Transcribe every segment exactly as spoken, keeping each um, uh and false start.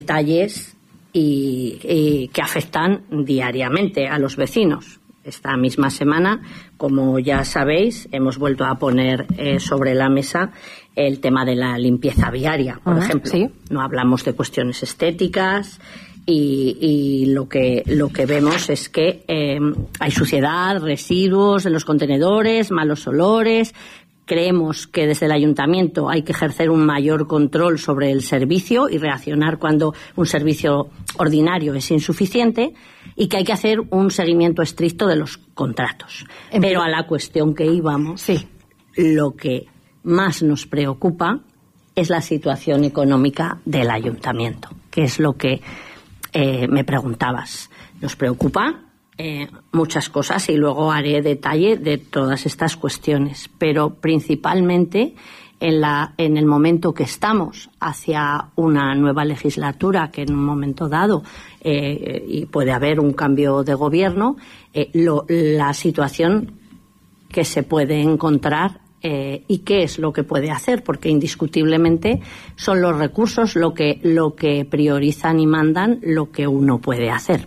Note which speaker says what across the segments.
Speaker 1: detalles y, y que afectan diariamente a los vecinos. Esta misma semana, como ya sabéis, hemos vuelto a poner eh, sobre la mesa el tema de la limpieza viaria, por uh-huh, ejemplo. ¿Sí? No hablamos de cuestiones estéticas y, y lo que lo que vemos es que eh, hay suciedad, residuos en los contenedores, malos olores. Creemos que desde el ayuntamiento hay que ejercer un mayor control sobre el servicio y reaccionar cuando un servicio ordinario es insuficiente y que hay que hacer un seguimiento estricto de los contratos. En Pero a la cuestión que íbamos, sí. Lo que más nos preocupa es la situación económica del ayuntamiento, que es lo que eh, me preguntabas. Nos preocupa Eh, muchas cosas y luego haré detalle de todas estas cuestiones, pero principalmente en, la, en el momento que estamos hacia una nueva legislatura, que en un momento dado eh, y puede haber un cambio de gobierno, eh, lo, la situación que se puede encontrar eh, y qué es lo que puede hacer, porque indiscutiblemente son los recursos lo que, lo que priorizan y mandan lo que uno puede hacer.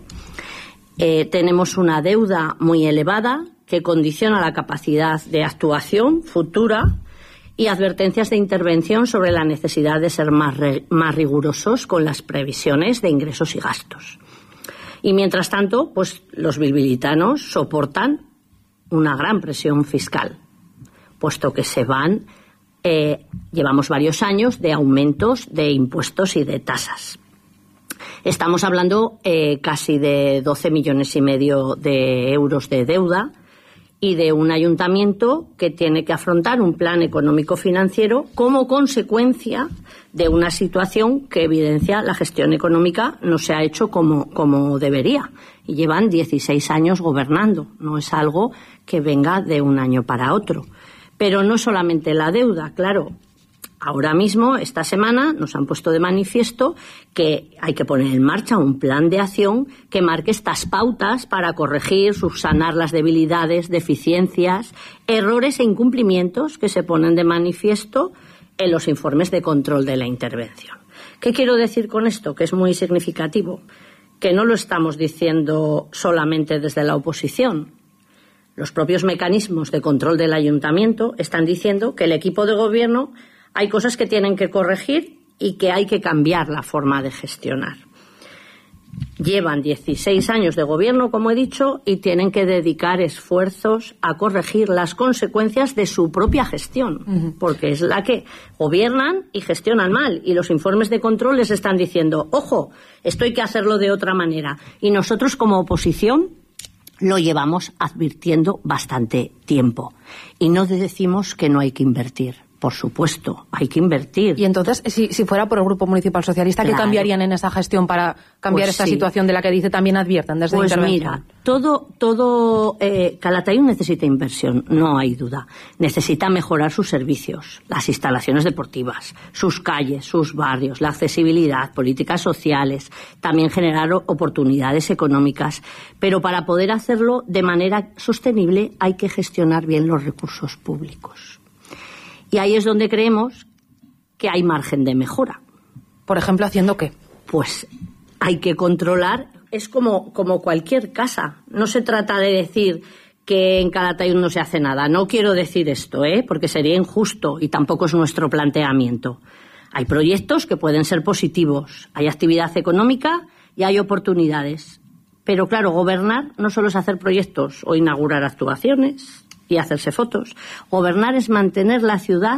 Speaker 1: Eh, tenemos una deuda muy elevada que condiciona la capacidad de actuación futura y advertencias de intervención sobre la necesidad de ser más, re, más rigurosos con las previsiones de ingresos y gastos. Y mientras tanto, pues los bilbilitanos soportan una gran presión fiscal, puesto que se van, eh, llevamos varios años de aumentos de impuestos y de tasas. Estamos hablando eh, casi de doce millones y medio de euros de deuda y de un ayuntamiento que tiene que afrontar un plan económico-financiero como consecuencia de una situación que evidencia la gestión económica no se ha hecho como, como debería. Y llevan dieciséis años gobernando. No es algo que venga de un año para otro. Pero no solamente la deuda, claro. Ahora mismo, esta semana, nos han puesto de manifiesto que hay que poner en marcha un plan de acción que marque estas pautas para corregir, subsanar las debilidades, deficiencias, errores e incumplimientos que se ponen de manifiesto en los informes de control de la intervención. ¿Qué quiero decir con esto? Que es muy significativo. Que no lo estamos diciendo solamente desde la oposición. Los propios mecanismos de control del ayuntamiento están diciendo que el equipo de gobierno hay cosas que tienen que corregir y que hay que cambiar la forma de gestionar. Llevan dieciséis años de gobierno, como he dicho, y tienen que dedicar esfuerzos a corregir las consecuencias de su propia gestión, uh-huh. porque es la que gobiernan y gestionan mal. Y los informes de control les están diciendo, ojo, esto hay que hacerlo de otra manera. Y nosotros, como oposición, lo llevamos advirtiendo bastante tiempo. Y no decimos que no hay que invertir. Por supuesto, hay que invertir.
Speaker 2: Y entonces, si, si fuera por el Grupo Municipal Socialista, ¿qué claro. cambiarían en esa gestión para cambiar pues esta sí. situación de la que dice también adviertan desde
Speaker 1: pues
Speaker 2: la intervención?
Speaker 1: Mira, todo, todo eh, Calatayud necesita inversión, no hay duda. Necesita mejorar sus servicios, las instalaciones deportivas, sus calles, sus barrios, la accesibilidad, políticas sociales, también generar oportunidades económicas. Pero para poder hacerlo de manera sostenible hay que gestionar bien los recursos públicos. Y ahí es donde creemos que hay margen de mejora.
Speaker 2: Por ejemplo, ¿haciendo qué?
Speaker 1: Pues hay que controlar, es como, como cualquier casa. No se trata de decir que en Calatayud no se hace nada. No quiero decir esto, ¿eh? porque sería injusto y tampoco es nuestro planteamiento. Hay proyectos que pueden ser positivos, hay actividad económica y hay oportunidades. Pero claro, gobernar no solo es hacer proyectos o inaugurar actuaciones y hacerse fotos. Gobernar es mantener la ciudad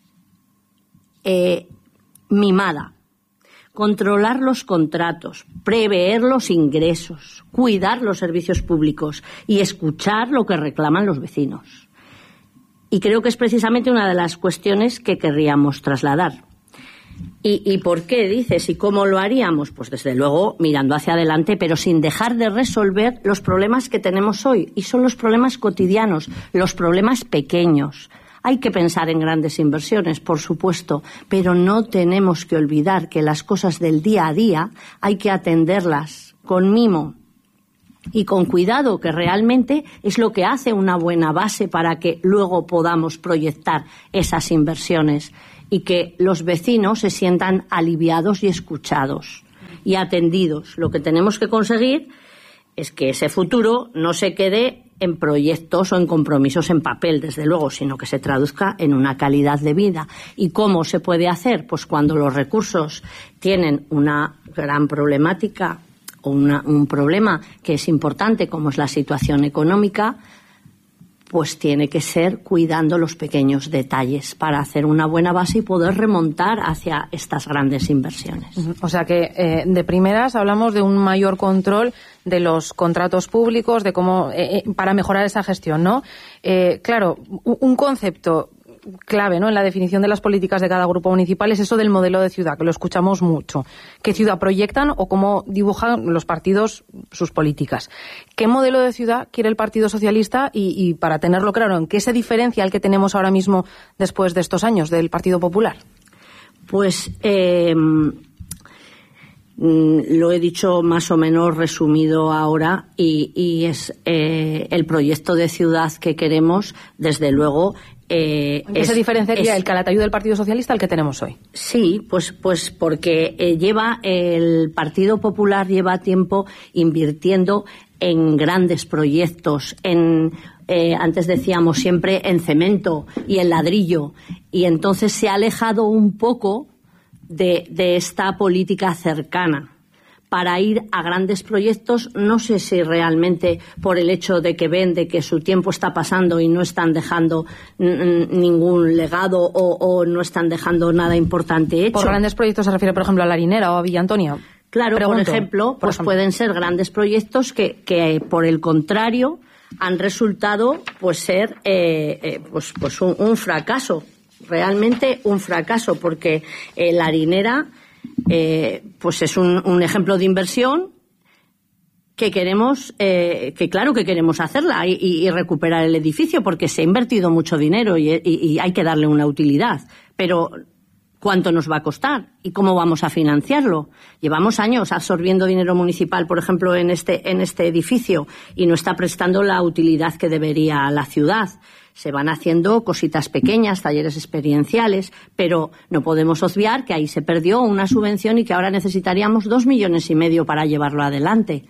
Speaker 1: eh, mimada, controlar los contratos, prever los ingresos, cuidar los servicios públicos y escuchar lo que reclaman los vecinos. Y creo que es precisamente una de las cuestiones que querríamos trasladar. ¿Y, ¿Y por qué dices? ¿Y cómo lo haríamos? Pues desde luego mirando hacia adelante, pero sin dejar de resolver los problemas que tenemos hoy. Y son los problemas cotidianos, los problemas pequeños. Hay que pensar en grandes inversiones, por supuesto, pero no tenemos que olvidar que las cosas del día a día hay que atenderlas con mimo y con cuidado, que realmente es lo que hace una buena base para que luego podamos proyectar esas inversiones y que los vecinos se sientan aliviados y escuchados. y atendidos. Lo que tenemos que conseguir es que ese futuro no se quede en proyectos o en compromisos en papel, desde luego, sino que se traduzca en una calidad de vida. ¿Y cómo se puede hacer? Pues cuando los recursos tienen una gran problemática o una, un problema que es importante, como es la situación económica, pues tiene que ser cuidando los pequeños detalles para hacer una buena base y poder remontar hacia estas grandes inversiones.
Speaker 2: O sea que eh, de primeras hablamos de un mayor control de los contratos públicos, de cómo eh, para mejorar esa gestión, ¿no? Eh, claro, un concepto clave, ¿no?, en la definición de las políticas de cada grupo municipal es eso del modelo de ciudad, que lo escuchamos mucho. ¿Qué ciudad proyectan o cómo dibujan los partidos sus políticas? ¿Qué modelo de ciudad quiere el Partido Socialista? Y, y para tenerlo claro, ¿en qué se diferencia el que tenemos ahora mismo después de estos años del Partido Popular?
Speaker 1: Pues eh, lo he dicho más o menos resumido ahora y, y es eh, el proyecto de ciudad que queremos, desde luego. Eh,
Speaker 2: ¿En qué es, se diferenciaría es, el Calatayud del Partido Socialista al que tenemos hoy?
Speaker 1: Sí, pues, pues porque eh, lleva el Partido Popular lleva tiempo invirtiendo en grandes proyectos, en eh, antes decíamos siempre en cemento y en ladrillo, y entonces se ha alejado un poco de, de esta política cercana para ir a grandes proyectos. No sé si realmente por el hecho de que ven de que su tiempo está pasando y no están dejando n- ningún legado o, o no están dejando nada importante hecho.
Speaker 2: ¿Por grandes proyectos se refiere, por ejemplo, a La Harinera o a Villa Antonia?
Speaker 1: Claro, Pregunto, por ejemplo, por pues ejemplo. pueden ser grandes proyectos que, que por el contrario, han resultado pues ser eh, eh, pues, pues un, un fracaso, realmente un fracaso, porque eh, La Harinera Eh, pues es un, un ejemplo de inversión que queremos, eh, que claro que queremos hacerla y, y recuperar el edificio, porque se ha invertido mucho dinero y, y, y hay que darle una utilidad. Pero ¿cuánto nos va a costar? ¿Y cómo vamos a financiarlo? Llevamos años absorbiendo dinero municipal, por ejemplo, en este, en este edificio y no está prestando la utilidad que debería a la ciudad. Se van haciendo cositas pequeñas, talleres experienciales, pero no podemos obviar que ahí se perdió una subvención y que ahora necesitaríamos dos millones y medio para llevarlo adelante.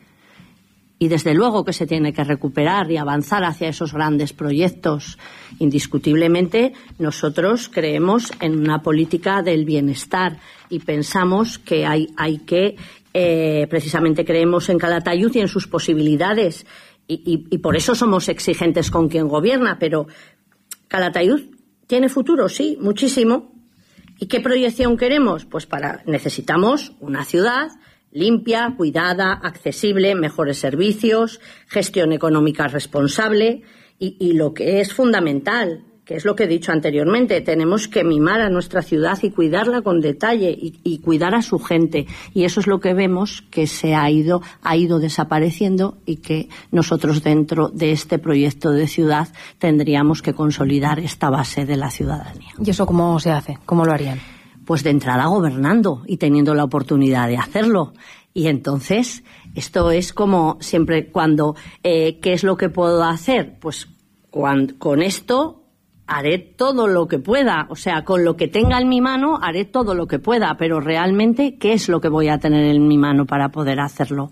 Speaker 1: Y desde luego que se tiene que recuperar y avanzar hacia esos grandes proyectos. Indiscutiblemente, nosotros creemos en una política del bienestar y pensamos que hay, hay que, eh, precisamente creemos en Calatayud y en sus posibilidades. Y, y, y por eso somos exigentes con quien gobierna, pero Calatayud tiene futuro, sí, muchísimo. ¿Y qué proyección queremos? Pues para necesitamos una ciudad limpia, cuidada, accesible, mejores servicios, gestión económica responsable y, y lo que es fundamental, que es lo que he dicho anteriormente, tenemos que mimar a nuestra ciudad y cuidarla con detalle y, y cuidar a su gente. Y eso es lo que vemos que se ha ido, ha ido desapareciendo y que nosotros dentro de este proyecto de ciudad tendríamos que consolidar esta base de la ciudadanía.
Speaker 2: ¿Y eso cómo se hace? ¿Cómo lo harían?
Speaker 1: Pues de entrada gobernando y teniendo la oportunidad de hacerlo. Y entonces, esto es como siempre cuando, eh, ¿qué es lo que puedo hacer? Pues cuando, con esto haré todo lo que pueda, o sea, con lo que tenga en mi mano haré todo lo que pueda, pero realmente, ¿qué es lo que voy a tener en mi mano para poder hacerlo?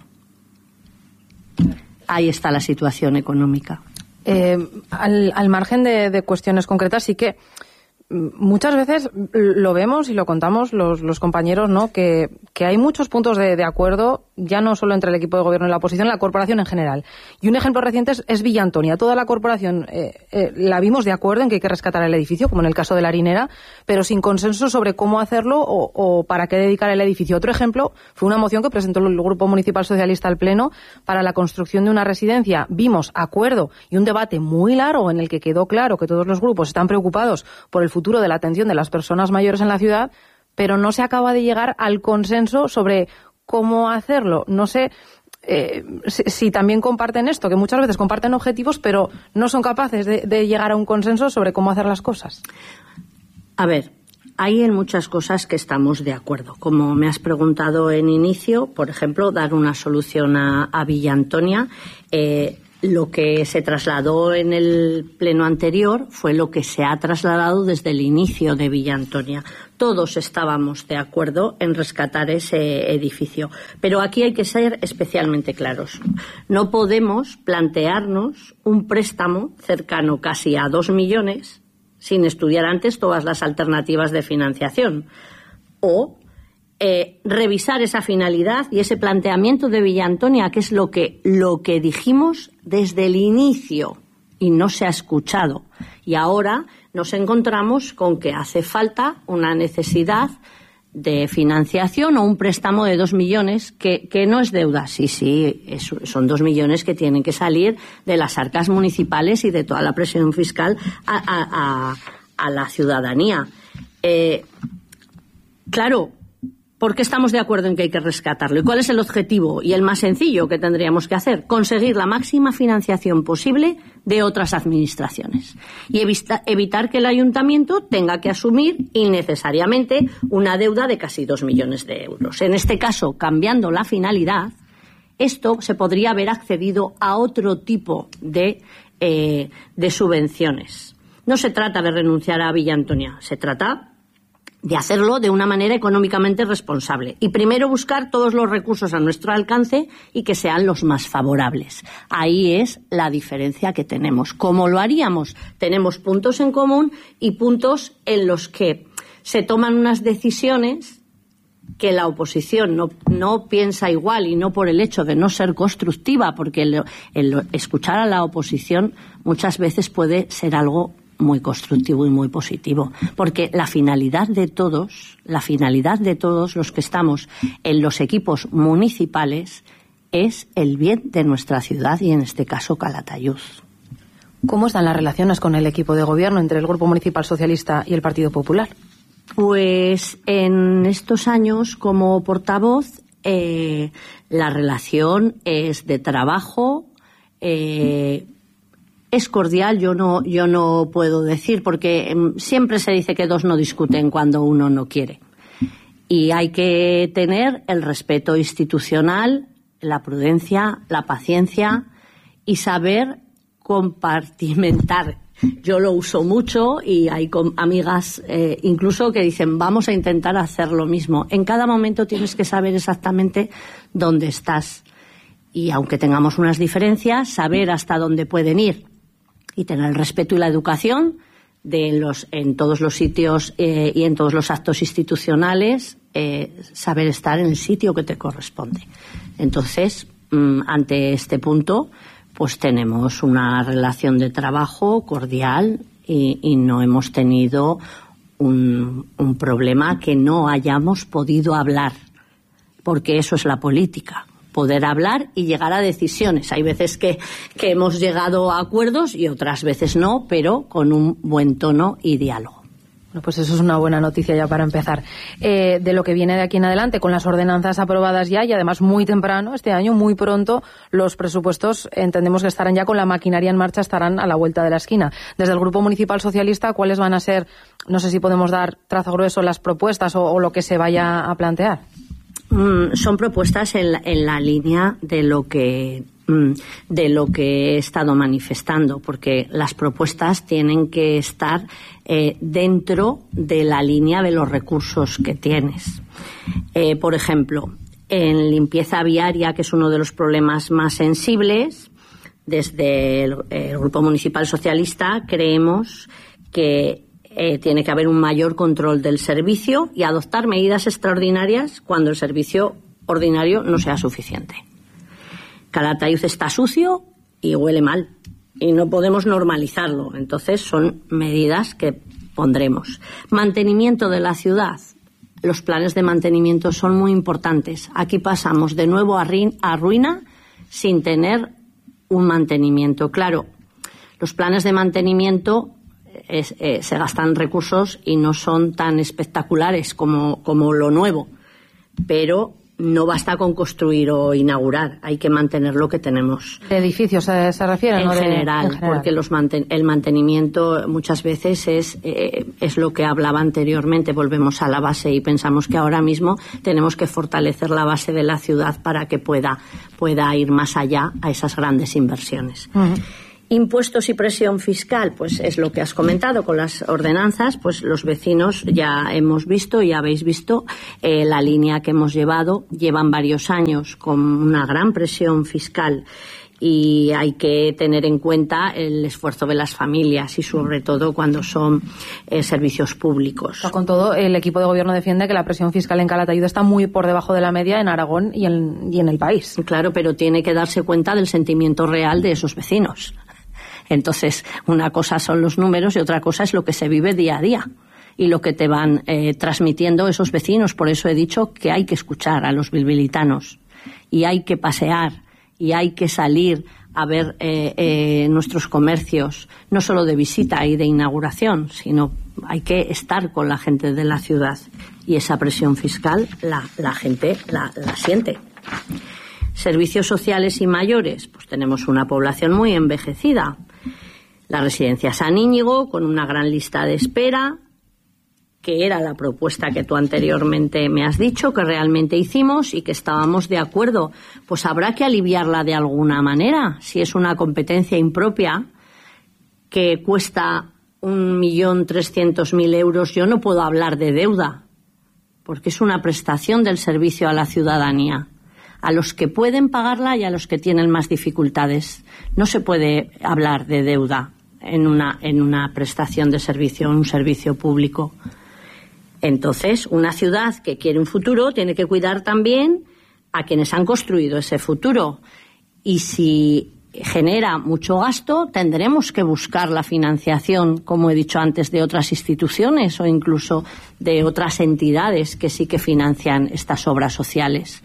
Speaker 1: Ahí está la situación económica.
Speaker 2: Eh, al, al margen de, de cuestiones concretas, sí que muchas veces lo vemos y lo contamos los, los compañeros, ¿no?, que, que hay muchos puntos de, de acuerdo, ya no solo entre el equipo de gobierno y la oposición, la corporación en general. Y un ejemplo reciente es, es Villa Antonia. Toda la corporación eh, eh, la vimos de acuerdo en que hay que rescatar el edificio, como en el caso de La Harinera, pero sin consenso sobre cómo hacerlo o, o para qué dedicar el edificio. Otro ejemplo fue una moción que presentó el Grupo Municipal Socialista al Pleno para la construcción de una residencia. Vimos acuerdo y un debate muy largo en el que quedó claro que todos los grupos están preocupados por el futuro de la atención de las personas mayores en la ciudad, pero no se acaba de llegar al consenso sobre cómo hacerlo. No sé eh, si, si también comparten esto, que muchas veces comparten objetivos, pero no son capaces de, de llegar a un consenso sobre cómo hacer las cosas.
Speaker 1: A ver, hay en muchas cosas que estamos de acuerdo. Como me has preguntado en inicio, por ejemplo, dar una solución a, a Villa Antonia. Eh, lo que se trasladó en el pleno anterior fue lo que se ha trasladado desde el inicio de Villa Antonia. Todos estábamos de acuerdo en rescatar ese edificio, pero aquí hay que ser especialmente claros. No podemos plantearnos un préstamo cercano casi a dos millones sin estudiar antes todas las alternativas de financiación, o Eh, revisar esa finalidad y ese planteamiento de Villa Antonia, que es lo que, lo que dijimos desde el inicio y no se ha escuchado. Y ahora nos encontramos con que hace falta una necesidad de financiación o un préstamo de dos millones que, que no es deuda. Sí, sí, es, son dos millones que tienen que salir de las arcas municipales y de toda la presión fiscal a, a, a, a la ciudadanía. Eh, claro, ¿por qué estamos de acuerdo en que hay que rescatarlo? ¿Y cuál es el objetivo y el más sencillo que tendríamos que hacer? Conseguir la máxima financiación posible de otras administraciones y evita, evitar que el ayuntamiento tenga que asumir innecesariamente una deuda de casi dos millones de euros. En este caso, cambiando la finalidad, esto se podría haber accedido a otro tipo de, eh, de subvenciones. No se trata de renunciar a Villa Antonia, se trata de hacerlo de una manera económicamente responsable y primero buscar todos los recursos a nuestro alcance y que sean los más favorables. Ahí es la diferencia que tenemos. ¿Cómo lo haríamos? Tenemos puntos en común y puntos en los que se toman unas decisiones que la oposición no, no piensa igual, y no por el hecho de no ser constructiva, porque el, el escuchar a la oposición muchas veces puede ser algo muy constructivo y muy positivo, porque la finalidad de todos, la finalidad de todos los que estamos en los equipos municipales es el bien de nuestra ciudad y en este caso Calatayud.
Speaker 2: ¿Cómo están las relaciones con el equipo de gobierno entre el Grupo Municipal Socialista y el Partido Popular?
Speaker 1: Pues en estos años como portavoz eh, la relación es de trabajo, eh, es cordial, yo no, yo no puedo decir, porque siempre se dice que dos no discuten cuando uno no quiere. Y hay que tener el respeto institucional, la prudencia, la paciencia y saber compartimentar. Yo lo uso mucho y hay amigas eh, incluso que dicen vamos a intentar hacer lo mismo. En cada momento tienes que saber exactamente dónde estás. Y aunque tengamos unas diferencias, saber hasta dónde pueden ir. Y tener el respeto y la educación de los, en todos los sitios eh, y en todos los actos institucionales, eh, saber estar en el sitio que te corresponde. Entonces, mmm, ante este punto, pues tenemos una relación de trabajo cordial y, y no hemos tenido un, un problema que no hayamos podido hablar, porque eso es la política. Poder hablar y llegar a decisiones. Hay veces que, que hemos llegado a acuerdos y otras veces no, pero con un buen tono y diálogo.
Speaker 2: Bueno, pues eso es una buena noticia ya para empezar. Eh, de lo que viene de aquí en adelante, con las ordenanzas aprobadas ya y además muy temprano, este año, muy pronto, los presupuestos entendemos que estarán ya con la maquinaria en marcha, estarán a la vuelta de la esquina. Desde el Grupo Municipal Socialista, ¿cuáles van a ser, no sé si podemos dar trazo grueso, las propuestas o, o lo que se vaya a plantear?
Speaker 1: Mm, son propuestas en la, en la línea de lo que mm, de lo que he estado manifestando, porque las propuestas tienen que estar eh, dentro de la línea de los recursos que tienes. Eh, por ejemplo, en limpieza viaria, que es uno de los problemas más sensibles, desde el, el Grupo Municipal Socialista creemos que Eh, tiene que haber un mayor control del servicio y adoptar medidas extraordinarias cuando el servicio ordinario no sea suficiente. Calatayud está sucio y huele mal y no podemos normalizarlo. Entonces son medidas que pondremos. Mantenimiento de la ciudad. Los planes de mantenimiento son muy importantes. Aquí pasamos de nuevo a, rin- a ruina sin tener un mantenimiento. Claro, los planes de mantenimiento Es, eh, se gastan recursos y no son tan espectaculares como, como lo nuevo, pero no basta con construir o inaugurar, hay que mantener lo que tenemos.
Speaker 2: ¿De edificios se, se refiere?
Speaker 1: En,
Speaker 2: ¿no?
Speaker 1: general,
Speaker 2: de, en general,
Speaker 1: porque los manten, el mantenimiento muchas veces es, eh, es lo que hablaba anteriormente. Volvemos a la base y pensamos que ahora mismo tenemos que fortalecer la base de la ciudad para que pueda, pueda ir más allá a esas grandes inversiones. Uh-huh. Impuestos y presión fiscal, pues es lo que has comentado con las ordenanzas, pues los vecinos ya hemos visto y habéis visto eh, la línea que hemos llevado. Llevan varios años con una gran presión fiscal y hay que tener en cuenta el esfuerzo de las familias y sobre todo cuando son eh, servicios públicos.
Speaker 2: Con todo, el equipo de gobierno defiende que la presión fiscal en Calatayud está muy por debajo de la media en Aragón y en, y en el país.
Speaker 1: Claro, pero tiene que darse cuenta del sentimiento real de esos vecinos. Entonces, una cosa son los números y otra cosa es lo que se vive día a día y lo que te van eh, transmitiendo esos vecinos. Por eso he dicho que hay que escuchar a los bilbilitanos y hay que pasear y hay que salir a ver eh, eh, nuestros comercios, no solo de visita y de inauguración, sino hay que estar con la gente de la ciudad y esa presión fiscal la, la gente la, la siente. Servicios sociales y mayores, pues tenemos una población muy envejecida. La residencia San Íñigo, con una gran lista de espera, que era la propuesta que tú anteriormente me has dicho, que realmente hicimos y que estábamos de acuerdo. Pues habrá que aliviarla de alguna manera. Si es una competencia impropia que cuesta un millón trescientos mil euros, yo no puedo hablar de deuda, porque es una prestación del servicio a la ciudadanía, a los que pueden pagarla y a los que tienen más dificultades. No se puede hablar de deuda en una, en una prestación de servicio, en un servicio público. Entonces, una ciudad que quiere un futuro tiene que cuidar también a quienes han construido ese futuro. Y si genera mucho gasto, tendremos que buscar la financiación, como he dicho antes, de otras instituciones o incluso de otras entidades que sí que financian estas obras sociales.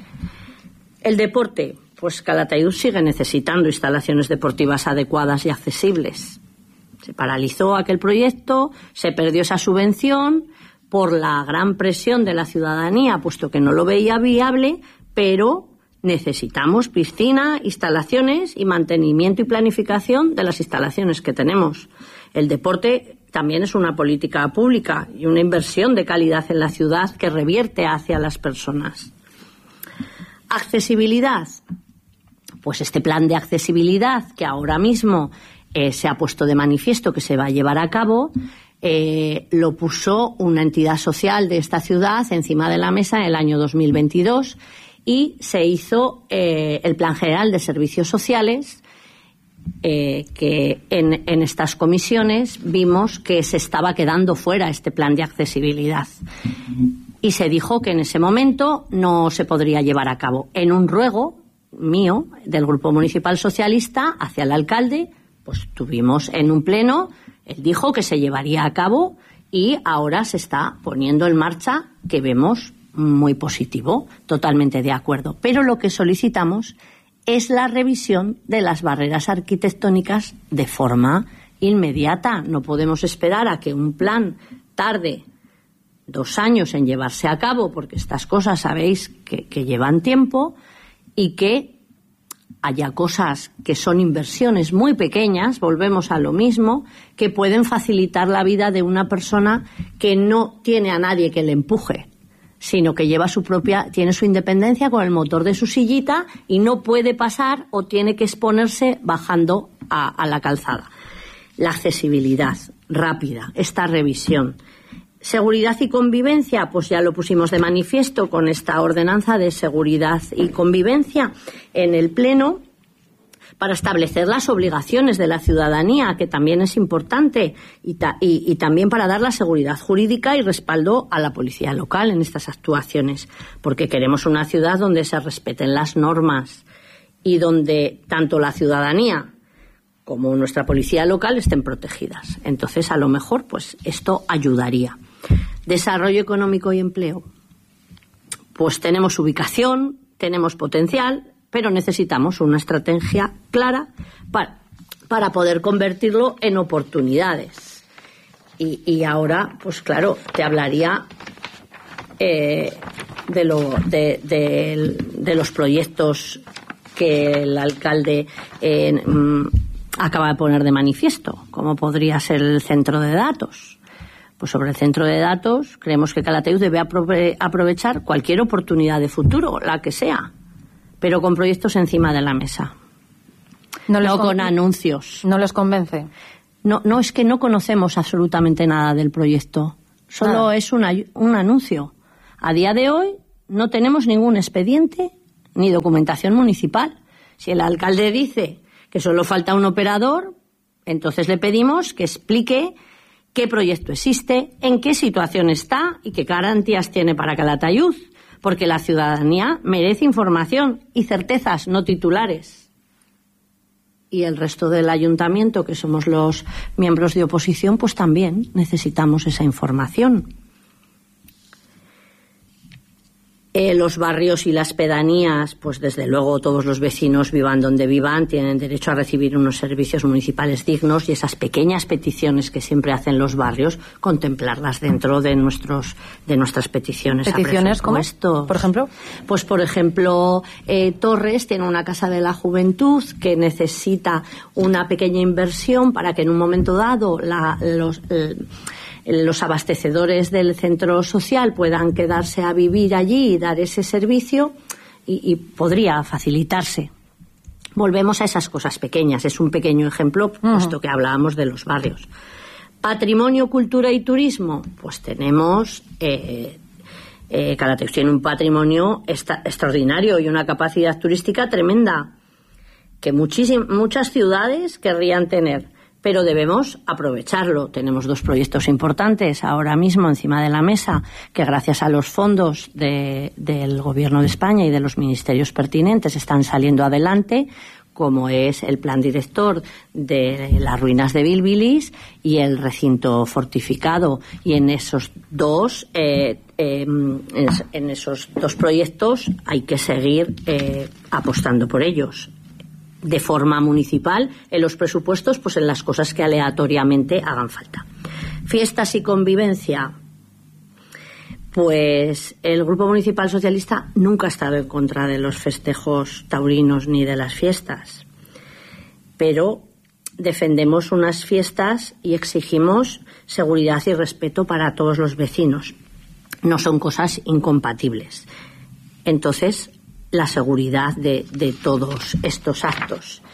Speaker 1: El deporte, pues Calatayud sigue necesitando instalaciones deportivas adecuadas y accesibles. Se paralizó aquel proyecto, se perdió esa subvención por la gran presión de la ciudadanía, puesto que no lo veía viable, pero necesitamos piscina, instalaciones y mantenimiento y planificación de las instalaciones que tenemos. El deporte también es una política pública y una inversión de calidad en la ciudad que revierte hacia las personas. Accesibilidad. Pues este plan de accesibilidad que ahora mismo eh, se ha puesto de manifiesto que se va a llevar a cabo, eh, lo puso una entidad social de esta ciudad encima de la mesa en el año dos mil veintidós y se hizo eh, el Plan General de Servicios Sociales, eh, que en, en estas comisiones vimos que se estaba quedando fuera este plan de accesibilidad. Y se dijo que en ese momento no se podría llevar a cabo. En un ruego mío, del Grupo Municipal Socialista, hacia el alcalde, pues tuvimos en un pleno, él dijo que se llevaría a cabo y ahora se está poniendo en marcha, que vemos muy positivo, totalmente de acuerdo. Pero lo que solicitamos es la revisión de las barreras arquitectónicas de forma inmediata. No podemos esperar a que un plan tarde dos años en llevarse a cabo, porque estas cosas sabéis que, que llevan tiempo, y que haya cosas que son inversiones muy pequeñas, volvemos a lo mismo, que pueden facilitar la vida de una persona que no tiene a nadie que le empuje, sino que lleva su propia, tiene su independencia con el motor de su sillita y no puede pasar o tiene que exponerse bajando a, a la calzada. La accesibilidad rápida, esta revisión. Seguridad y convivencia, pues ya lo pusimos de manifiesto con esta ordenanza de seguridad y convivencia en el Pleno, para establecer las obligaciones de la ciudadanía, que también es importante, y, ta- y, y también para dar la seguridad jurídica y respaldo a la policía local en estas actuaciones, porque queremos una ciudad donde se respeten las normas y donde tanto la ciudadanía como nuestra policía local estén protegidas. Entonces, a lo mejor, pues esto ayudaría. Desarrollo económico y empleo. Pues tenemos ubicación, tenemos potencial, pero necesitamos una estrategia clara para, para poder convertirlo en oportunidades. Y, y ahora, pues claro, te hablaría eh, de, lo, de, de, de los proyectos que el alcalde eh, acaba de poner de manifiesto, como podría ser el centro de datos. Pues sobre el centro de datos creemos que Calatayud debe aprove- aprovechar cualquier oportunidad de futuro, la que sea, pero con proyectos encima de la mesa. No, no con anuncios.
Speaker 2: ¿No les convence?
Speaker 1: No, no, es que no conocemos absolutamente nada del proyecto. Solo ah. es una, un anuncio. A día de hoy no tenemos ningún expediente ni documentación municipal. Si el alcalde dice que solo falta un operador, entonces le pedimos que explique qué proyecto existe, en qué situación está y qué garantías tiene para Calatayud, porque la ciudadanía merece información y certezas, no titulares. Y el resto del ayuntamiento, que somos los miembros de oposición, pues también necesitamos esa información. Eh, los barrios y las pedanías, pues desde luego todos los vecinos, vivan donde vivan, tienen derecho a recibir unos servicios municipales dignos, y esas pequeñas peticiones que siempre hacen los barrios, contemplarlas dentro de nuestros de nuestras peticiones.
Speaker 2: ¿Peticiones como, por ejemplo?
Speaker 1: Pues por ejemplo, eh, Torres tiene una casa de la juventud que necesita una pequeña inversión para que en un momento dado la, los... El, los abastecedores del centro social puedan quedarse a vivir allí y dar ese servicio, y, y podría facilitarse. Volvemos a esas cosas pequeñas, es un pequeño ejemplo, uh-huh. puesto que hablábamos de los barrios. Patrimonio, cultura y turismo, pues tenemos eh, eh, Calatayud tiene un patrimonio esta, extraordinario y una capacidad turística tremenda que muchísim, muchas ciudades querrían tener, pero debemos aprovecharlo. Tenemos dos proyectos importantes ahora mismo encima de la mesa, que gracias a los fondos de, del Gobierno de España y de los ministerios pertinentes están saliendo adelante, como es el plan director de las ruinas de Bilbilis y el recinto fortificado. Y en esos dos eh, eh, en esos dos proyectos hay que seguir eh, apostando por ellos, de forma municipal, en los presupuestos, pues en las cosas que aleatoriamente hagan falta. Fiestas y convivencia. Pues el Grupo Municipal Socialista nunca ha estado en contra de los festejos taurinos ni de las fiestas, pero defendemos unas fiestas y exigimos seguridad y respeto para todos los vecinos. No son cosas incompatibles. Entonces, la seguridad de, de todos estos actos.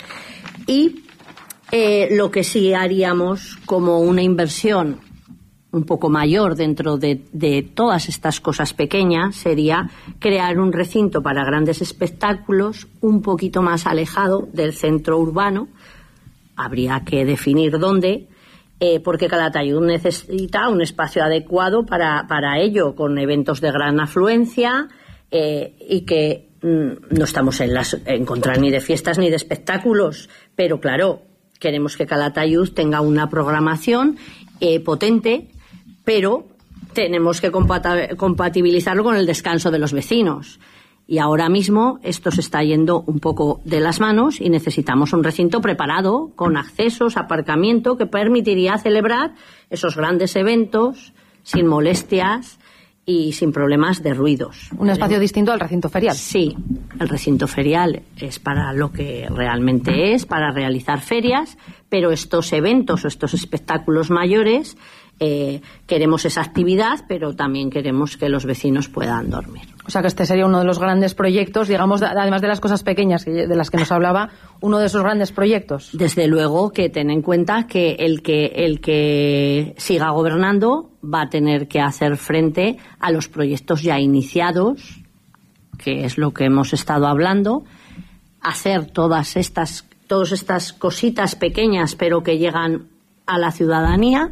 Speaker 1: Y eh, lo que sí haríamos como una inversión un poco mayor dentro de, de todas estas cosas pequeñas sería crear un recinto para grandes espectáculos un poquito más alejado del centro urbano. Habría que definir dónde, eh, porque Calatayud necesita un espacio adecuado para, para ello, con eventos de gran afluencia eh, y que no estamos en, las, en contra ni de fiestas ni de espectáculos, pero claro, queremos que Calatayud tenga una programación eh, potente, pero tenemos que compata- compatibilizarlo con el descanso de los vecinos. Y ahora mismo esto se está yendo un poco de las manos y necesitamos un recinto preparado, con accesos, aparcamiento, que permitiría celebrar esos grandes eventos sin molestias y sin problemas de ruidos.
Speaker 2: Un espacio distinto al recinto ferial.
Speaker 1: Sí, el recinto ferial es para lo que realmente es, para realizar ferias, pero estos eventos o estos espectáculos mayores, eh, queremos esa actividad, pero también queremos que los vecinos puedan dormir.
Speaker 2: O sea que este sería uno de los grandes proyectos, digamos, además de las cosas pequeñas de las que nos hablaba, uno de esos grandes proyectos.
Speaker 1: Desde luego, que ten en cuenta que el que el que siga gobernando va a tener que hacer frente a los proyectos ya iniciados, que es lo que hemos estado hablando, hacer todas estas todas estas cositas pequeñas pero que llegan a la ciudadanía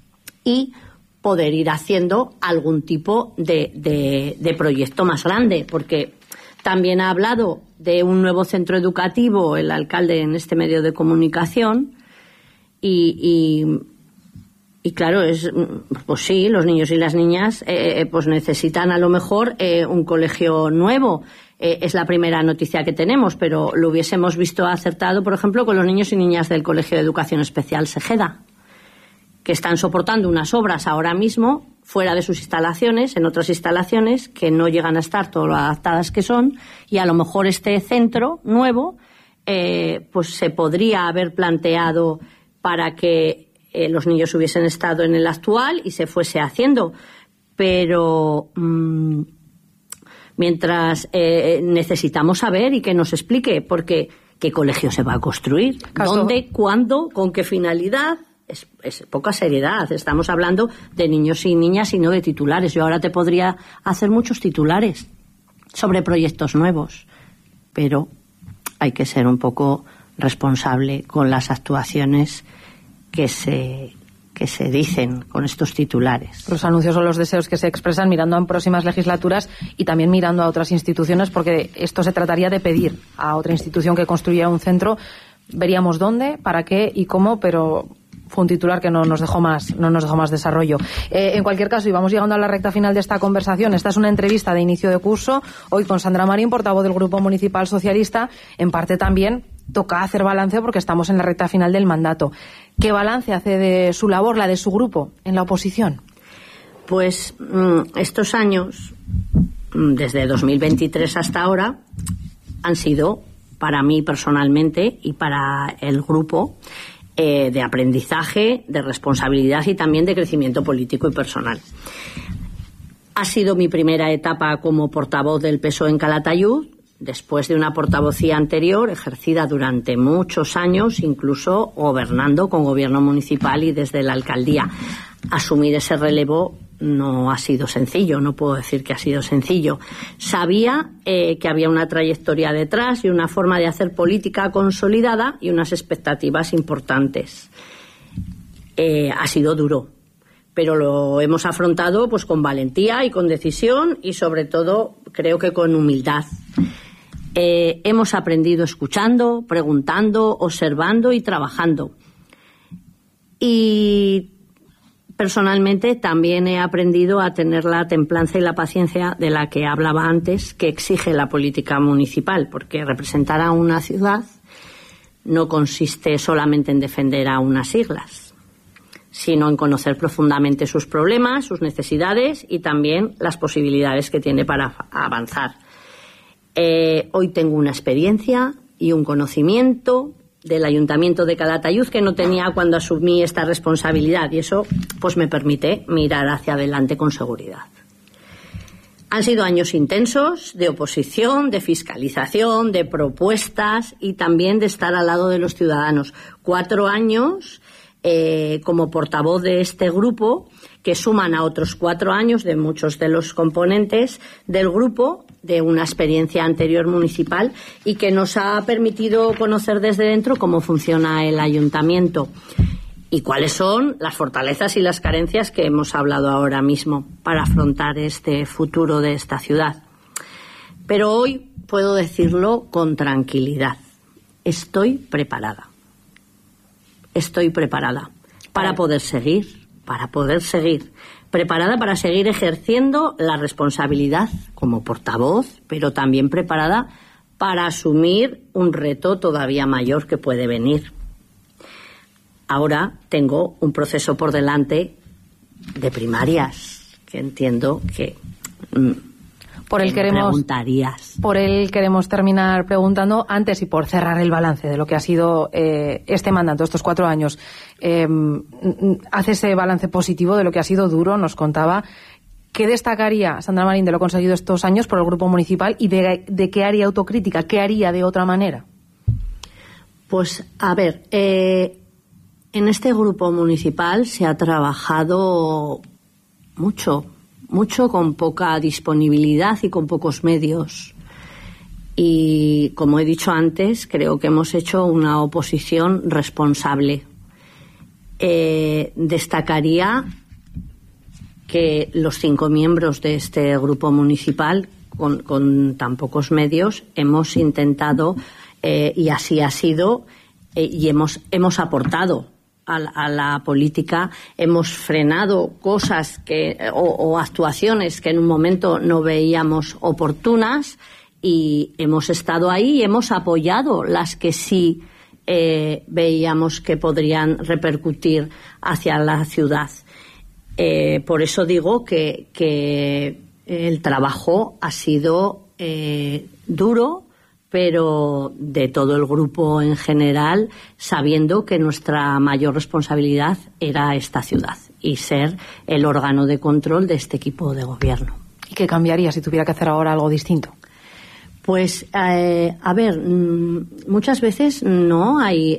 Speaker 1: y poder ir haciendo algún tipo de, de, de proyecto más grande, porque también ha hablado de un nuevo centro educativo el alcalde en este medio de comunicación y, y, y claro, es pues sí, los niños y las niñas eh, pues necesitan a lo mejor eh, un colegio nuevo. Eh, es la primera noticia que tenemos, pero lo hubiésemos visto acertado, por ejemplo, con los niños y niñas del Colegio de Educación Especial Segeda, que están soportando unas obras ahora mismo fuera de sus instalaciones, en otras instalaciones que no llegan a estar todo lo adaptadas que son, y a lo mejor este centro nuevo eh, pues se podría haber planteado para que eh, los niños hubiesen estado en el actual y se fuese haciendo, pero mmm, mientras eh, necesitamos saber y que nos explique, porque ¿qué colegio se va a construir?
Speaker 2: Caso...
Speaker 1: ¿Dónde? ¿Cuándo? ¿Con qué finalidad? Es, es poca seriedad. Estamos hablando de niños y niñas y no de titulares. Yo ahora te podría hacer muchos titulares sobre proyectos nuevos, pero hay que ser un poco responsable con las actuaciones que se, que se dicen con estos titulares.
Speaker 2: Los anuncios son los deseos que se expresan mirando a próximas legislaturas y también mirando a otras instituciones, porque esto se trataría de pedir a otra institución que construya un centro. Veríamos dónde, para qué y cómo, pero fue un titular que no nos dejó más, no nos dejó más desarrollo. Eh, en cualquier caso, y vamos llegando a la recta final de esta conversación, esta es una entrevista de inicio de curso, hoy con Sandra Marín, portavoz del Grupo Municipal Socialista. En parte también toca hacer balance porque estamos en la recta final del mandato. ¿Qué balance hace de su labor, la de su grupo, en la oposición?
Speaker 1: Pues estos años, desde dos mil veintitrés hasta ahora, han sido, para mí personalmente y para el grupo, Eh, de aprendizaje, de responsabilidad y también de crecimiento político y personal. Ha sido mi primera etapa como portavoz del P S O E en Calatayud, después de una portavocía anterior ejercida durante muchos años, incluso gobernando con gobierno municipal y desde la alcaldía. Asumir ese relevo no ha sido sencillo, no puedo decir que ha sido sencillo. Sabía eh, que había una trayectoria detrás y una forma de hacer política consolidada y unas expectativas importantes. Eh, ha sido duro, pero lo hemos afrontado pues con valentía y con decisión y sobre todo creo que con humildad. Eh, hemos aprendido escuchando, preguntando, observando y trabajando. Y personalmente también he aprendido a tener la templanza y la paciencia de la que hablaba antes, que exige la política municipal, porque representar a una ciudad no consiste solamente en defender a unas siglas, sino en conocer profundamente sus problemas, sus necesidades y también las posibilidades que tiene para avanzar. Eh, hoy tengo una experiencia y un conocimiento del Ayuntamiento de Calatayud que no tenía cuando asumí esta responsabilidad, y eso pues me permite mirar hacia adelante con seguridad. Han sido años intensos de oposición, de fiscalización, de propuestas y también de estar al lado de los ciudadanos. Cuatro años eh, como portavoz de este grupo, que suman a otros cuatro años de muchos de los componentes del grupo, de una experiencia anterior municipal y que nos ha permitido conocer desde dentro cómo funciona el ayuntamiento y cuáles son las fortalezas y las carencias que hemos hablado ahora mismo para afrontar este futuro de esta ciudad. Pero hoy puedo decirlo con tranquilidad. Estoy preparada. Estoy preparada para poder seguir, para poder seguir. Preparada para seguir ejerciendo la responsabilidad como portavoz, pero también preparada para asumir un reto todavía mayor que puede venir. Ahora tengo un proceso por delante de primarias, que entiendo que mm,
Speaker 2: por el queremos
Speaker 1: preguntarías.
Speaker 2: Por el queremos terminar preguntando antes y por cerrar el balance de lo que ha sido eh, este mandato, estos cuatro años. Eh, hace ese balance positivo de lo que ha sido duro, nos contaba. ¿Qué destacaría Sandra Marín de lo conseguido estos años por el Grupo Municipal y de, de qué haría autocrítica? ¿Qué haría de otra manera?
Speaker 1: Pues, a ver, eh, en este Grupo Municipal se ha trabajado mucho, mucho con poca disponibilidad y con pocos medios. Y, como he dicho antes, creo que hemos hecho una oposición responsable. Eh, destacaría que los cinco miembros de este grupo municipal, con, con tan pocos medios, hemos intentado, eh, y así ha sido, eh, y hemos, hemos aportado a, a la política, hemos frenado cosas que, o, o actuaciones que en un momento no veíamos oportunas, y hemos estado ahí y hemos apoyado las que sí Eh, veíamos que podrían repercutir hacia la ciudad. Eh, por eso digo que, que el trabajo ha sido eh, duro, pero de todo el grupo en general, sabiendo que nuestra mayor responsabilidad era esta ciudad y ser el órgano de control de este equipo de gobierno.
Speaker 2: ¿Y qué cambiaría si tuviera que hacer ahora algo distinto?
Speaker 1: Pues, eh, a ver, muchas veces no hay,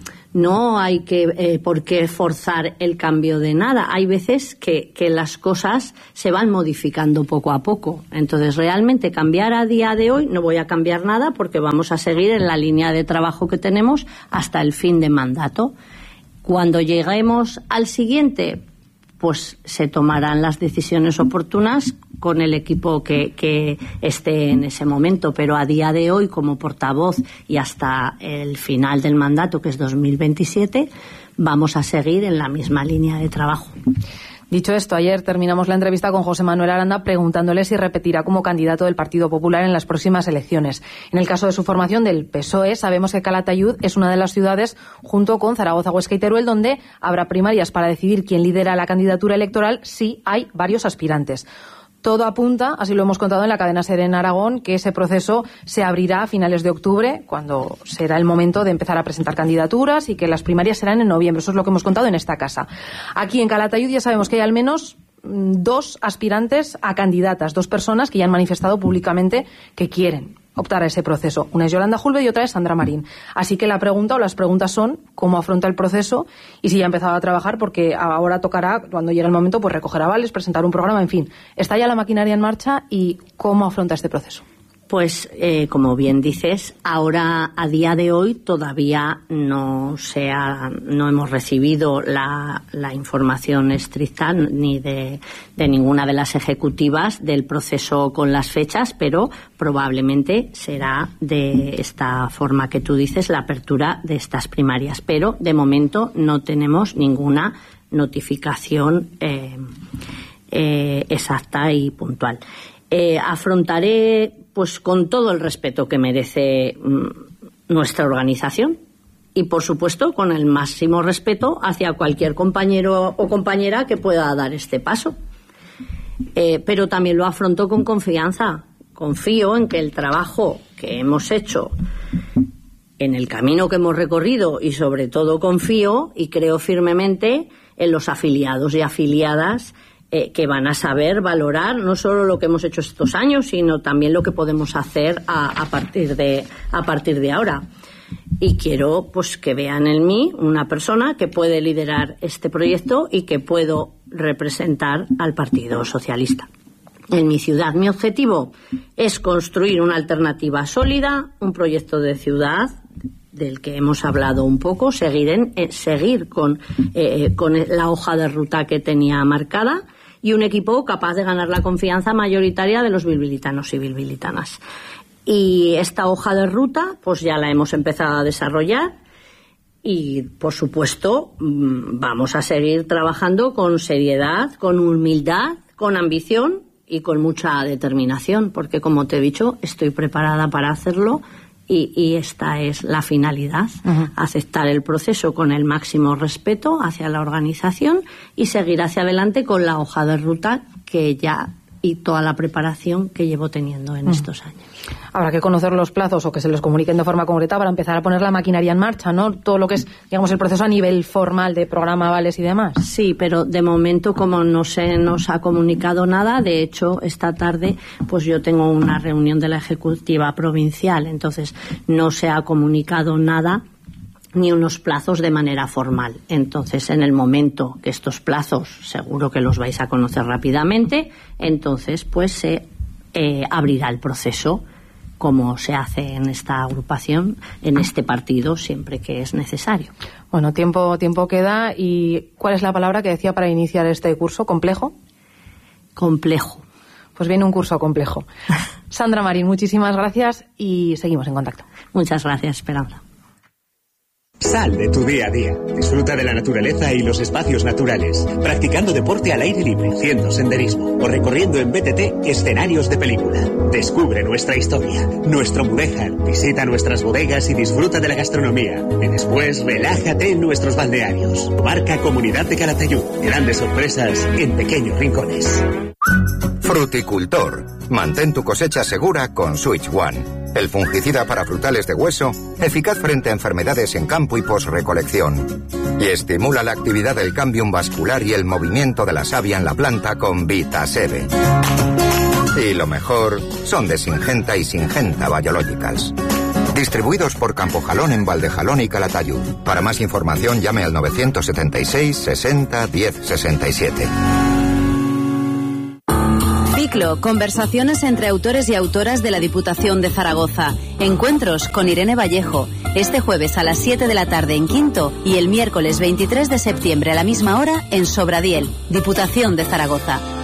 Speaker 1: no hay que, eh, por qué forzar el cambio de nada. Hay veces que, que las cosas se van modificando poco a poco. Entonces, realmente cambiar a día de hoy no voy a cambiar nada porque vamos a seguir en la línea de trabajo que tenemos hasta el fin de mandato. Cuando lleguemos al siguiente, pues se tomarán las decisiones oportunas con el equipo que, que esté en ese momento, pero a día de hoy, como portavoz y hasta el final del mandato, que es dos mil veintisiete, vamos a seguir en la misma línea de trabajo.
Speaker 2: Dicho esto, ayer terminamos la entrevista con José Manuel Aranda preguntándole si repetirá como candidato del Partido Popular en las próximas elecciones. En el caso de su formación del P S O E, sabemos que Calatayud es una de las ciudades, junto con Zaragoza, Huesca y Teruel, donde habrá primarias para decidir quién lidera la candidatura electoral si hay varios aspirantes. Todo apunta, así lo hemos contado en la cadena SER en Aragón, que ese proceso se abrirá a finales de octubre, cuando será el momento de empezar a presentar candidaturas, y que las primarias serán en noviembre. Eso es lo que hemos contado en esta casa. Aquí en Calatayud ya sabemos que hay al menos dos aspirantes a candidatas, dos personas que ya han manifestado públicamente que quieren optar a ese proceso. Una es Yolanda Julve y otra es Sandra Marín. Así que la pregunta o las preguntas son cómo afronta el proceso y si ya ha empezado a trabajar, porque ahora tocará, cuando llegue el momento, pues recoger avales, presentar un programa, en fin. ¿Está ya la maquinaria en marcha y cómo afronta este proceso?
Speaker 1: Pues, eh, como bien dices, ahora, a día de hoy, todavía no se ha, no hemos recibido la, la información estricta ni de, de ninguna de las ejecutivas del proceso con las fechas, pero probablemente será de esta forma que tú dices, la apertura de estas primarias. Pero, de momento, no tenemos ninguna notificación eh, eh, exacta y puntual. Eh, afrontaré, pues, con todo el respeto que merece mm, nuestra organización y, por supuesto, con el máximo respeto hacia cualquier compañero o compañera que pueda dar este paso. Eh, pero también lo afronto con confianza. Confío en que el trabajo que hemos hecho, en el camino que hemos recorrido, y sobre todo confío y creo firmemente en los afiliados y afiliadas Eh, que van a saber valorar no solo lo que hemos hecho estos años, sino también lo que podemos hacer a, a partir de a partir de ahora. Y quiero, pues, que vean en mí una persona que puede liderar este proyecto y que puedo representar al Partido Socialista. En mi ciudad, mi objetivo es construir una alternativa sólida, un proyecto de ciudad del que hemos hablado un poco, seguir, en, eh, seguir con, eh, con la hoja de ruta que tenía marcada, y un equipo capaz de ganar la confianza mayoritaria de los bilbilitanos y bilbilitanas. Y esta hoja de ruta, pues ya la hemos empezado a desarrollar y, por supuesto, vamos a seguir trabajando con seriedad, con humildad, con ambición y con mucha determinación, porque, como te he dicho, estoy preparada para hacerlo. Y, y esta es la finalidad, uh-huh. Aceptar el proceso con el máximo respeto hacia la organización y seguir hacia adelante con la hoja de ruta que ya y toda la preparación que llevo teniendo en uh-huh. estos años.
Speaker 2: Habrá que conocer los plazos o que se les comuniquen de forma concreta para empezar a poner la maquinaria en marcha, ¿no? Todo lo que es, digamos, el proceso a nivel formal de programa, avales y demás.
Speaker 1: Sí, pero de momento, como no se nos ha comunicado nada, de hecho, esta tarde, pues yo tengo una reunión de la Ejecutiva Provincial, entonces no se ha comunicado nada ni unos plazos de manera formal. Entonces, en el momento que estos plazos, seguro que los vais a conocer rápidamente, entonces, pues se eh, abrirá el proceso, como se hace en esta agrupación, en este partido, siempre que es necesario.
Speaker 2: Bueno, tiempo, tiempo queda. ¿Y cuál es la palabra que decía para iniciar este curso? ¿Complejo?
Speaker 1: Complejo.
Speaker 2: Pues viene un curso complejo. Sandra Marín, muchísimas gracias y seguimos en contacto.
Speaker 1: Muchas gracias, Esperanza.
Speaker 3: Sal de tu día a día. Disfruta de la naturaleza y los espacios naturales, practicando deporte al aire libre, haciendo senderismo o recorriendo en B T T escenarios de película. Descubre nuestra historia, nuestro Mudéjar, visita nuestras bodegas y disfruta de la gastronomía. Y después relájate en nuestros balnearios. Marca Comunidad de Calatayud. Grandes sorpresas en pequeños rincones.
Speaker 4: Fruticultor. Mantén tu cosecha segura con Switch One. El fungicida para frutales de hueso, eficaz frente a enfermedades en campo y posrecolección. Y estimula la actividad del cámbium vascular y el movimiento de la savia en la planta con Vitasebe. Y lo mejor, son de Syngenta y Syngenta Biologicals. Distribuidos por Campojalón en Valdejalón y Calatayud. Para más información llame al novecientos setenta y seis sesenta diez sesenta y siete.
Speaker 5: Ciclo, conversaciones entre autores y autoras de la Diputación de Zaragoza. Encuentros con Irene Vallejo. Este jueves a las siete de la tarde en Quinto y el miércoles veintitrés de septiembre a la misma hora en Sobradiel, Diputación de Zaragoza.